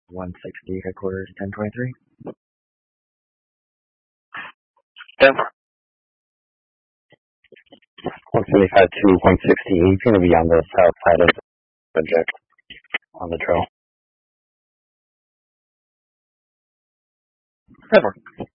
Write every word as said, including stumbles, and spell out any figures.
one sixty, headquarters, ten twenty-three. Yeah. one seventy-five to one sixty. He's going to be on the south side of the subject on the trail. Never.